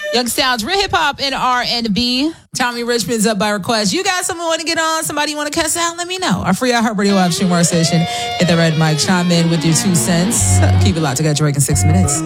Young Sounds, real hip hop and R&B. Tommy Richmond's up by request. You got someone want to get on? Somebody you want to cuss out? Let me know. Our free iHeartRadio app, stream our station. Hit the red mic. Chime in with your 2 cents. Keep it locked. I got Drake in 6 minutes.